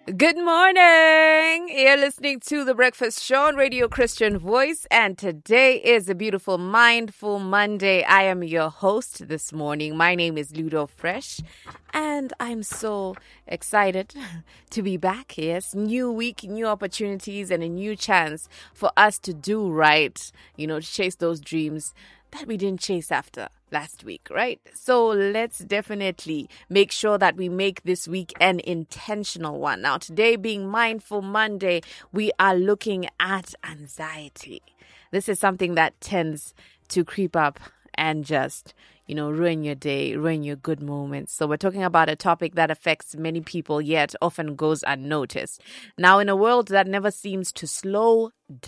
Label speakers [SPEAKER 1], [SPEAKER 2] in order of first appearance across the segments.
[SPEAKER 1] Good morning. You're listening to The Breakfast Show on Radio Christian Voice, and today is a beautiful Mindful Monday. I am your host this morning. My name is Ludo Fresh, and I'm so excited to be back. Yes, new week, new opportunities, and a new chance for us to do right, to chase those dreams that we didn't chase after last week, right? So let's definitely make sure that we make this week an intentional one. Now, today being Mindful Monday, we are looking at anxiety. This is something that tends to creep up and just, ruin your day, ruin your good moments. So we're talking about a topic that affects many people, yet often goes unnoticed. Now, in a world that never seems to slow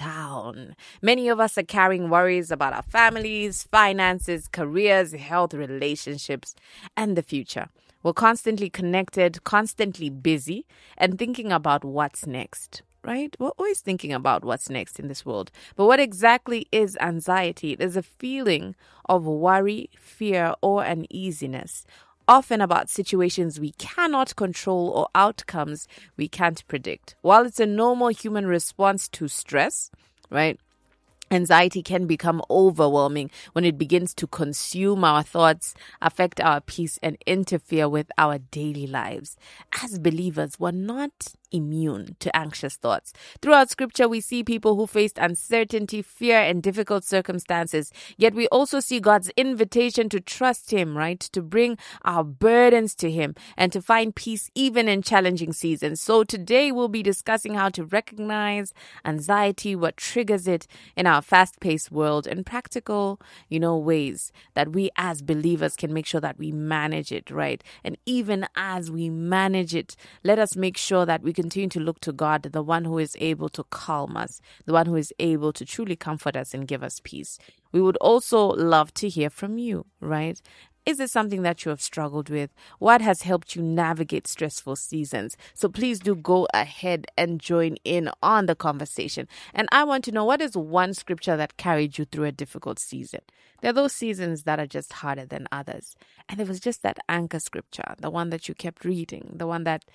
[SPEAKER 1] down, many of us are carrying worries about our families, finances, careers, health, relationships, and the future. We're constantly connected, constantly busy, and thinking about what's next. Right? We're always thinking about what's next in this world. But what exactly is anxiety? It is a feeling of worry, fear, or uneasiness, often about situations we cannot control or outcomes we can't predict. While it's a normal human response to stress, right? Anxiety can become overwhelming when it begins to consume our thoughts, affect our peace, and interfere with our daily lives. As believers, we're not immune to anxious thoughts. Throughout scripture, we see people who faced uncertainty, fear, and difficult circumstances. Yet we also see God's invitation to trust Him, right? To bring our burdens to Him and to find peace even in challenging seasons. So today we'll be discussing how to recognize anxiety, what triggers it in our fast-paced world, and practical, ways that we as believers can make sure that we manage it, right? And even as we manage it, let us make sure that we continue to look to God, the one who is able to calm us, the one who is able to truly comfort us and give us peace. We would also love to hear from you, right? Is it something that you have struggled with? What has helped you navigate stressful seasons? So please do go ahead and join in on the conversation. And I want to know, what is one scripture that carried you through a difficult season? There are those seasons that are just harder than others. And it was just that anchor scripture, the one that you kept reading, the one that,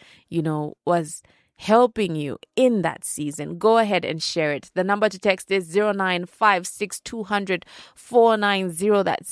[SPEAKER 1] was helping you in that season. Go ahead and share it. The number to text is 0956200490. That's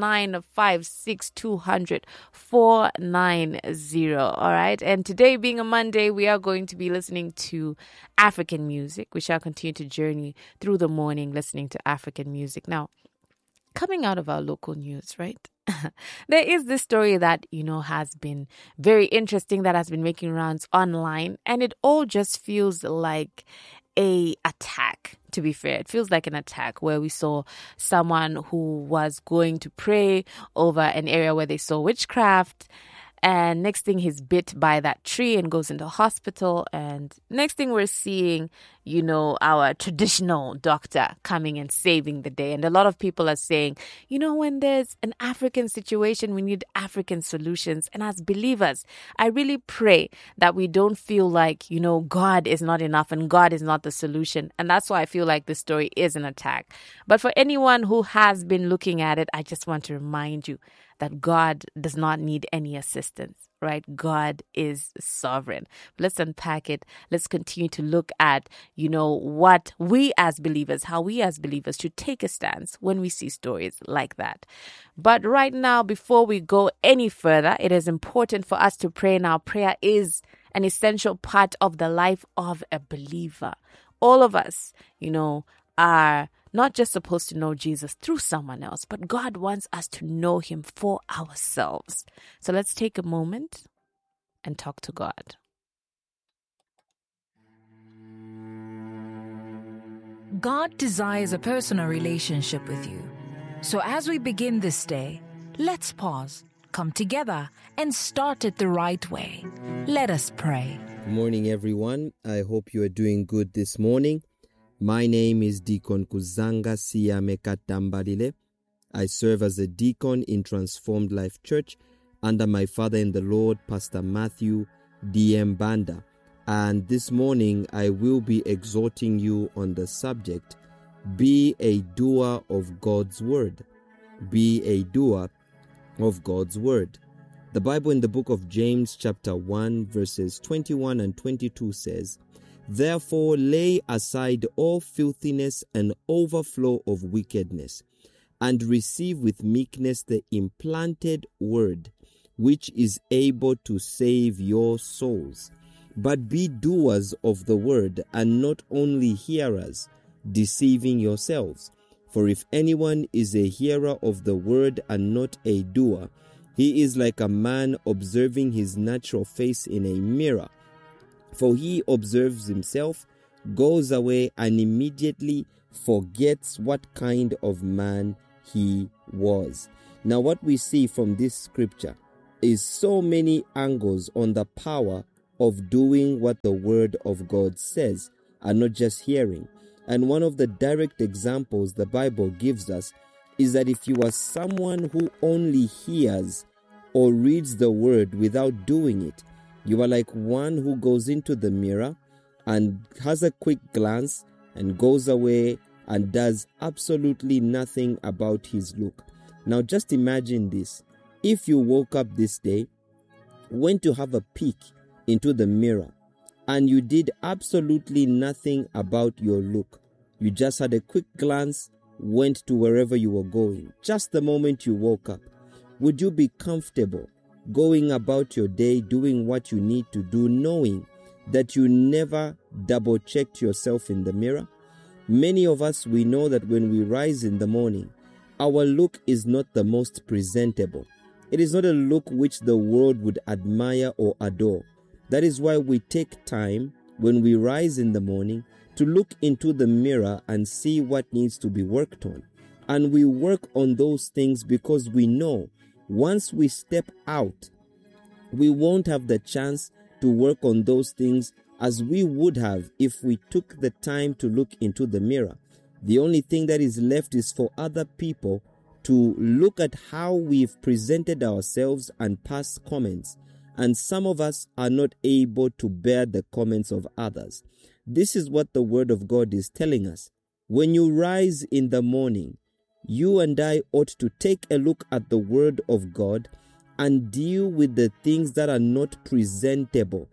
[SPEAKER 1] 0956200490. All right. And today being a Monday, we are going to be listening to African music. We shall continue to journey through the morning listening to African music. Now, coming out of our local news, right? There is this story that, has been very interesting, that has been making rounds online, and it all just feels like a attack. To be fair, it feels like an attack where we saw someone who was going to pray over an area where they saw witchcraft, and next thing he's bit by that tree and goes into hospital. And next thing we're seeing, our traditional doctor coming and saving the day. And a lot of people are saying, when there's an African situation, we need African solutions. And as believers, I really pray that we don't feel like, God is not enough and God is not the solution. And that's why I feel like this story is an attack. But for anyone who has been looking at it, I just want to remind you that God does not need any assistance, right? God is sovereign. Let's unpack it. Let's continue to look at, what we as believers, how we as believers should take a stance when we see stories like that. But right now, before we go any further, it is important for us to pray now. Prayer is an essential part of the life of a believer. All of us, are not just supposed to know Jesus through someone else, but God wants us to know Him for ourselves. So let's take a moment and talk to God.
[SPEAKER 2] God desires a personal relationship with you. So as we begin this day, let's pause, come together, and start it the right way. Let us pray.
[SPEAKER 3] Good morning, everyone. I hope you are doing good this morning. My name is Deacon Kuzanga Siyameka Tambalile. I serve as a deacon in Transformed Life Church under my father in the Lord, Pastor Matthew D.M. Banda. And this morning, I will be exhorting you on the subject, be a doer of God's word. Be a doer of God's word. The Bible in the book of James chapter 1 verses 21 and 22 says, "Therefore lay aside all filthiness and overflow of wickedness, and receive with meekness the implanted word, which is able to save your souls. But be doers of the word, and not only hearers, deceiving yourselves. For if anyone is a hearer of the word and not a doer, he is like a man observing his natural face in a mirror. For he observes himself, goes away, and immediately forgets what kind of man he was." Now, what we see from this scripture is so many angles on the power of doing what the word of God says and not just hearing. And one of the direct examples the Bible gives us is that if you are someone who only hears or reads the word without doing it, you are like one who goes into the mirror and has a quick glance and goes away and does absolutely nothing about his look. Now just imagine this. If you woke up this day, went to have a peek into the mirror, and you did absolutely nothing about your look. You just had a quick glance, went to wherever you were going, just the moment you woke up. Would you be comfortable going about your day doing what you need to do, knowing that you never double-checked yourself in the mirror? Many of us, we know that when we rise in the morning, our look is not the most presentable. It is not a look which the world would admire or adore. That is why we take time when we rise in the morning to look into the mirror and see what needs to be worked on. And we work on those things because we know once we step out, we won't have the chance to work on those things as we would have if we took the time to look into the mirror. The only thing that is left is for other people to look at how we've presented ourselves and pass comments. And some of us are not able to bear the comments of others. This is what the Word of God is telling us. When you rise in the morning, you and I ought to take a look at the Word of God and deal with the things that are not presentable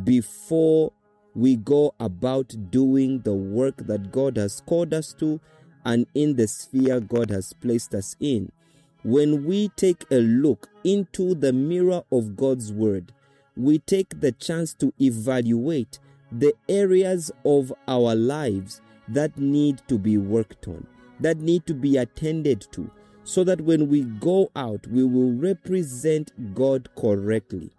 [SPEAKER 3] before we go about doing the work that God has called us to and in the sphere God has placed us in. When we take a look into the mirror of God's Word, we take the chance to evaluate the areas of our lives that need to be worked on, that need to be attended to, so that when we go out, we will represent God correctly.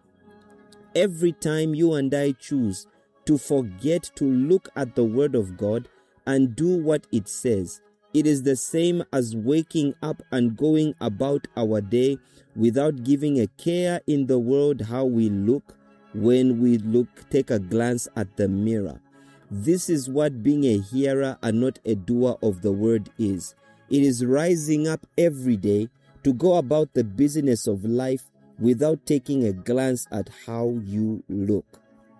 [SPEAKER 3] Every time you and I choose to forget to look at the Word of God and do what it says, it is the same as waking up and going about our day without giving a care in the world how we look when we take a glance at the mirror. This is what being a hearer and not a doer of the word is. It is rising up every day to go about the business of life without taking a glance at how you look.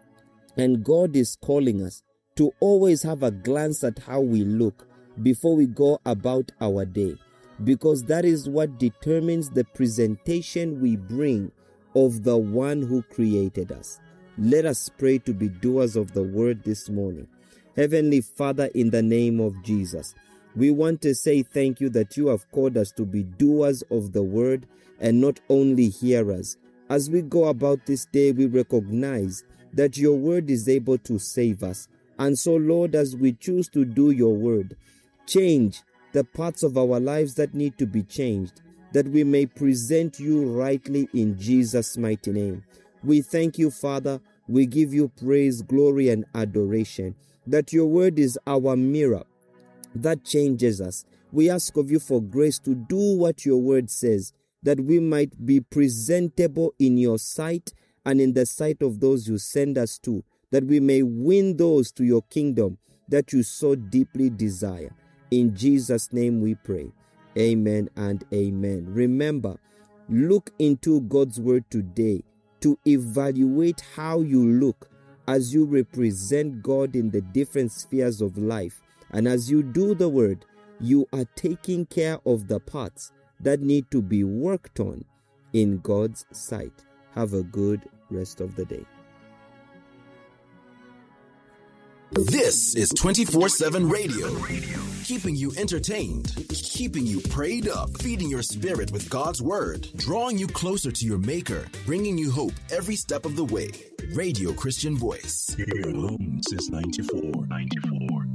[SPEAKER 3] And God is calling us to always have a glance at how we look before we go about our day, because that is what determines the presentation we bring of the one who created us. Let us pray to be doers of the word this morning. Heavenly Father, in the name of Jesus, we want to say thank you that you have called us to be doers of the word and not only hearers. As we go about this day, we recognize that your word is able to save us. And so, Lord, as we choose to do your word, change the parts of our lives that need to be changed, that we may present you rightly in Jesus' mighty name. We thank you, Father. We give you praise, glory, and adoration, that your word is our mirror that changes us. We ask of you for grace to do what your word says, that we might be presentable in your sight and in the sight of those you send us to, that we may win those to your kingdom that you so deeply desire. In Jesus' name we pray. Amen and amen. Remember, look into God's word today to evaluate how you look as you represent God in the different spheres of life. And as you do the word, you are taking care of the parts that need to be worked on. in God's sight. Have a good rest of the day.
[SPEAKER 4] This is 24/7 radio, keeping you entertained, keeping you prayed up, feeding your spirit with God's word, drawing you closer to your maker, bringing you hope every step of the way. Radio Christian Voice.
[SPEAKER 5] Here alone since 94.